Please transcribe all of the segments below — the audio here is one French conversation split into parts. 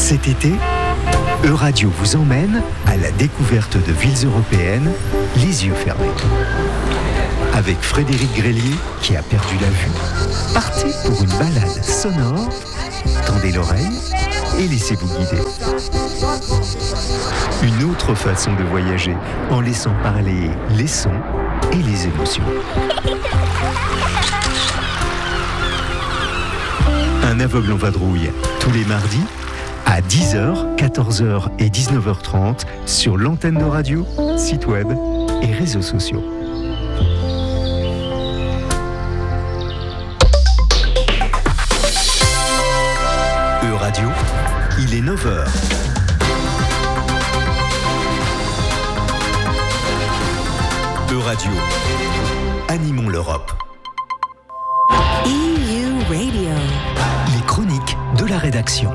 Cet été, Euradio vous emmène à la découverte de villes européennes, les yeux fermés. Avec Frédéric Grélier, qui a perdu la vue. Partez pour une balade sonore, tendez l'oreille et laissez-vous guider. Une autre façon de voyager, en laissant parler les sons et les émotions. Un aveugle en vadrouille, tous les mardis, à 10h, 14h et 19h30 sur l'antenne de radio, site web et réseaux sociaux. Euradio, il est 9h. Euradio, animons l'Europe. EU Radio. Les chroniques de la rédaction.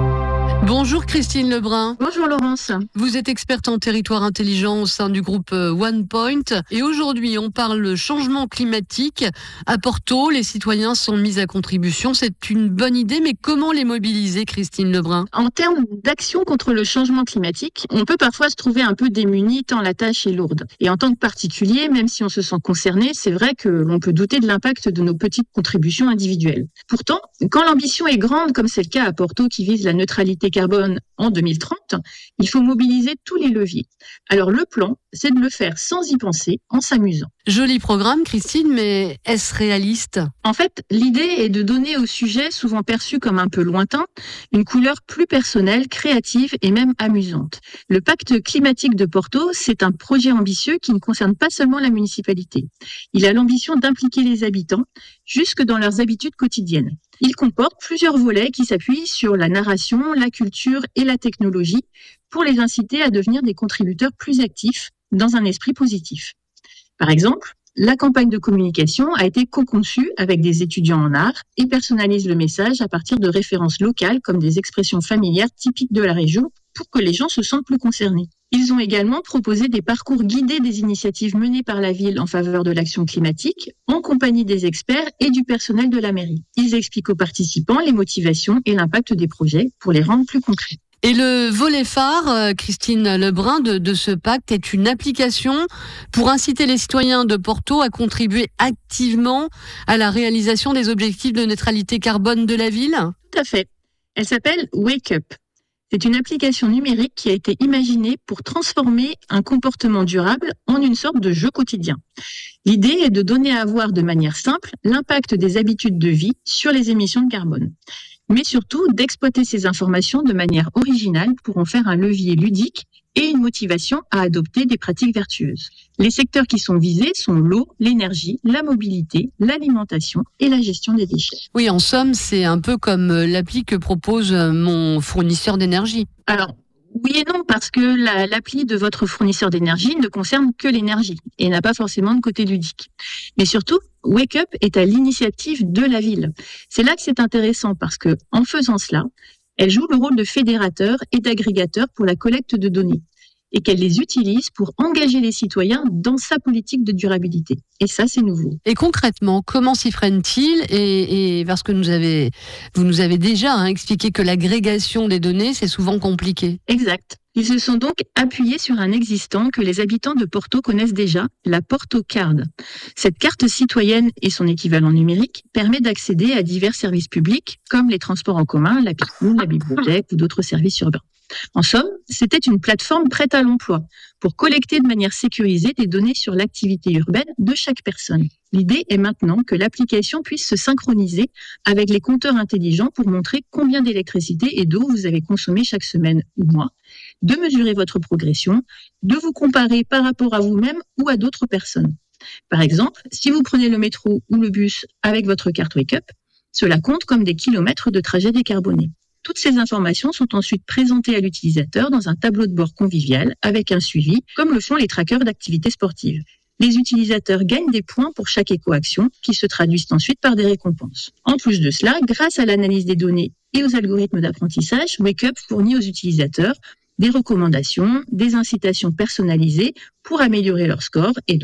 Bonjour Christine Lebrun. Bonjour Laurence. Vous êtes experte en territoire intelligent au sein du groupe OnePoint. Et aujourd'hui, on parle changement climatique. À Porto, les citoyens sont mis à contribution. C'est une bonne idée, mais comment les mobiliser, Christine Lebrun ? En termes d'action contre le changement climatique, on peut parfois se trouver un peu démuni tant la tâche est lourde. Et en tant que particulier, même si on se sent concerné, c'est vrai que l'on peut douter de l'impact de nos petites contributions individuelles. Pourtant, quand l'ambition est grande, comme c'est le cas à Porto qui vise la neutralité carbone en 2030, il faut mobiliser tous les leviers. Alors le plan, c'est de le faire sans y penser, en s'amusant. Joli programme, Christine, mais est-ce réaliste ? En fait, l'idée est de donner au sujet, souvent perçu comme un peu lointain, une couleur plus personnelle, créative et même amusante. Le pacte climatique de Porto, c'est un projet ambitieux qui ne concerne pas seulement la municipalité. Il a l'ambition d'impliquer les habitants jusque dans leurs habitudes quotidiennes. Il comporte plusieurs volets qui s'appuient sur la narration, la culture et la technologie pour les inciter à devenir des contributeurs plus actifs dans un esprit positif. Par exemple, la campagne de communication a été co-conçue avec des étudiants en art et personnalise le message à partir de références locales comme des expressions familières typiques de la région pour que les gens se sentent plus concernés. Ils ont également proposé des parcours guidés des initiatives menées par la ville en faveur de l'action climatique, en compagnie des experts et du personnel de la mairie. Ils expliquent aux participants les motivations et l'impact des projets pour les rendre plus concrets. Et le volet phare, Christine Lebrun, de ce pacte est une application pour inciter les citoyens de Porto à contribuer activement à la réalisation des objectifs de neutralité carbone de la ville ? Tout à fait. Elle s'appelle Wake Up. C'est une application numérique qui a été imaginée pour transformer un comportement durable en une sorte de jeu quotidien. L'idée est de donner à voir de manière simple l'impact des habitudes de vie sur les émissions de carbone, mais surtout d'exploiter ces informations de manière originale pour en faire un levier ludique et une motivation à adopter des pratiques vertueuses. Les secteurs qui sont visés sont l'eau, l'énergie, la mobilité, l'alimentation et la gestion des déchets. Oui, en somme, c'est un peu comme l'appli que propose mon fournisseur d'énergie. Alors, oui et non, parce que l'appli de votre fournisseur d'énergie ne concerne que l'énergie et n'a pas forcément de côté ludique. Mais surtout, Wake Up est à l'initiative de la ville. C'est là que c'est intéressant parce que, en faisant cela, elle joue le rôle de fédérateur et d'agrégateur pour la collecte de données et qu'elle les utilise pour engager les citoyens dans sa politique de durabilité. Et ça, c'est nouveau. Et concrètement, comment s'y prennent-ils ? Et parce que vous nous avez déjà expliqué que l'agrégation des données, c'est souvent compliqué. Exact. Ils se sont donc appuyés sur un existant que les habitants de Porto connaissent déjà, la Porto Card. Cette carte citoyenne et son équivalent numérique permet d'accéder à divers services publics comme les transports en commun, la piscine, la bibliothèque ou d'autres services urbains. En somme, c'était une plateforme prête à l'emploi pour collecter de manière sécurisée des données sur l'activité urbaine de chaque personne. L'idée est maintenant que l'application puisse se synchroniser avec les compteurs intelligents pour montrer combien d'électricité et d'eau vous avez consommé chaque semaine ou mois, de mesurer votre progression, de vous comparer par rapport à vous-même ou à d'autres personnes. Par exemple, si vous prenez le métro ou le bus avec votre carte Wake Up, cela compte comme des kilomètres de trajet décarboné. Toutes ces informations sont ensuite présentées à l'utilisateur dans un tableau de bord convivial avec un suivi, comme le font les trackers d'activités sportives. Les utilisateurs gagnent des points pour chaque éco-action qui se traduisent ensuite par des récompenses. En plus de cela, grâce à l'analyse des données et aux algorithmes d'apprentissage, Wake Up fournit aux utilisateurs des recommandations, des incitations personnalisées pour améliorer leur score et donc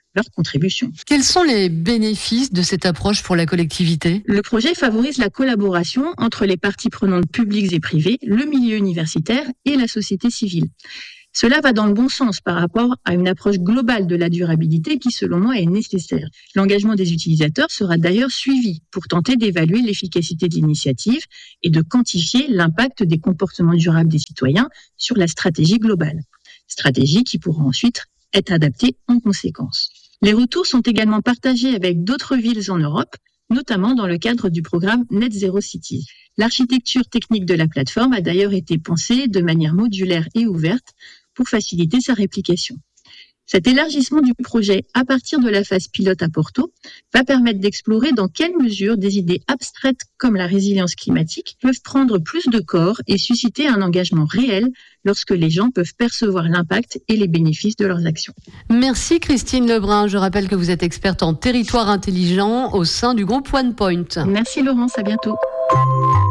leur contribution. Quels sont les bénéfices de cette approche pour la collectivité ? Le projet favorise la collaboration entre les parties prenantes publiques et privées, le milieu universitaire et la société civile. Cela va dans le bon sens par rapport à une approche globale de la durabilité qui, selon moi, est nécessaire. L'engagement des utilisateurs sera d'ailleurs suivi pour tenter d'évaluer l'efficacité de l'initiative et de quantifier l'impact des comportements durables des citoyens sur la stratégie globale. Stratégie qui pourra ensuite être adaptée en conséquence. Les retours sont également partagés avec d'autres villes en Europe, notamment dans le cadre du programme Net Zero Cities. L'architecture technique de la plateforme a d'ailleurs été pensée de manière modulaire et ouverte pour faciliter sa réplication. Cet élargissement du projet à partir de la phase pilote à Porto va permettre d'explorer dans quelle mesure des idées abstraites comme la résilience climatique peuvent prendre plus de corps et susciter un engagement réel lorsque les gens peuvent percevoir l'impact et les bénéfices de leurs actions. Merci Christine Lebrun. Je rappelle que vous êtes experte en territoire intelligent au sein du groupe OnePoint. Merci Laurence, à bientôt.